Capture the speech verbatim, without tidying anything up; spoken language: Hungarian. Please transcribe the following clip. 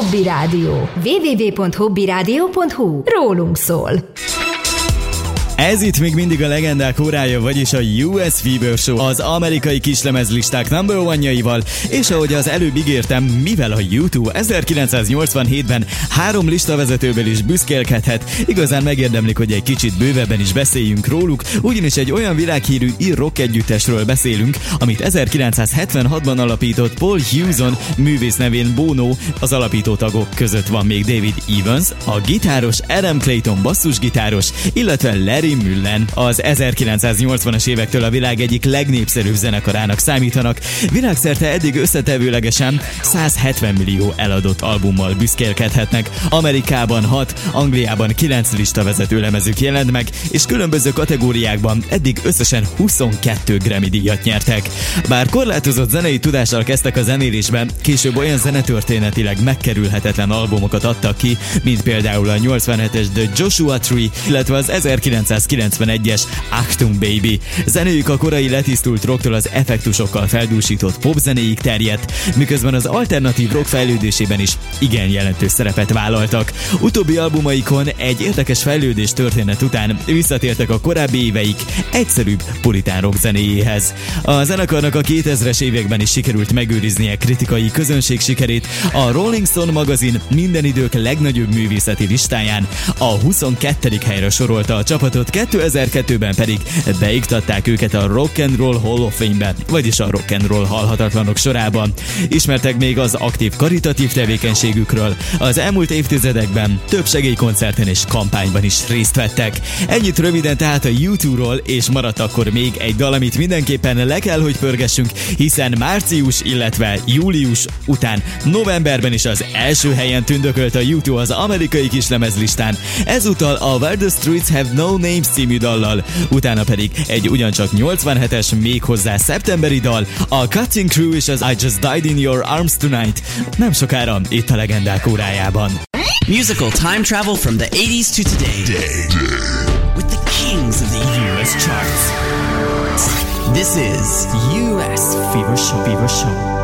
Hobby Rádió. double-u double-u double-u pont hobby rádió pont hu. Rólunk szól. Ez itt még mindig a legendák órája, vagyis a U S Fever Show az amerikai kislemezlisták number one-jaival, és ahogy az előbb ígértem, mivel a U kettő ezerkilencszáznyolcvanhétben három listavezetőből is büszkélkedhet, igazán megérdemlik, hogy egy kicsit bővebben is beszéljünk róluk, ugyanis egy olyan világhírű ír rock együttesről beszélünk, amit ezerkilencszázhetvenhatban alapított Paul Hewson, művész nevén Bono, az alapító tagok között van még David Evans, a gitáros, Adam Clayton basszusgitáros, illetve Larry Mullen. Az ezerkilencszáznyolcvanas évektől a világ egyik legnépszerűbb zenekarának számítanak. Világszerte eddig összetevőlegesen százhetven millió eladott albummal büszkélkedhetnek. Amerikában hat, Angliában kilenc listavezető lemezük jelent meg, és különböző kategóriákban eddig összesen huszonkettő Grammy díjat nyertek. Bár korlátozott zenei tudással kezdtek a zenélésben, később olyan zenetörténetileg megkerülhetetlen albumokat adtak ki, mint például a nyolcvanhetes The Joshua Tree, illetve az ezerkilencszázkilencvenegyes Achtung Baby. Zenéjük a korai letisztult rocktól az effektusokkal feldúsított popzenéig terjedt, miközben az alternatív rock fejlődésében is igen jelentős szerepet vállaltak. Utóbbi albumaikon egy érdekes fejlődés történet után visszatértek a korábbi éveik egyszerűbb puritán rock zenéjéhez. A zenekarnak a kétezres években is sikerült megőriznie kritikai közönség sikerét. A Rolling Stone magazin minden idők legnagyobb művészeti listáján a huszonkettedik helyre sorolta a csapatot, kétezer-kettőben pedig beiktatták őket a Rock and Roll Hall of Fame-be, vagyis a rock and roll halhatatlanok sorában. Ismertek még az aktív karitatív tevékenységükről. Az elmúlt évtizedekben több segélykoncerten és kampányban is részt vettek. Ennyit röviden tehát a U kettőről, és maradt akkor még egy dal, amit mindenképpen le kell, hogy pörgessünk, hiszen március, illetve július után novemberben is az első helyen tündökölt a U kettő az amerikai kislemezlistán. Ezúttal a Where the Streets Have No Names című dallal, utána pedig egy ugyancsak nyolcvanhetes, méghozzá szeptemberi dal, a Cutting Crew és az I Just Died in Your Arms Tonight. Nem sokára itt a legendák órájában. Musical time travel from the eighties to today. Day, day. With the kings of the U S charts. This is U S Fever Show. Fever Show.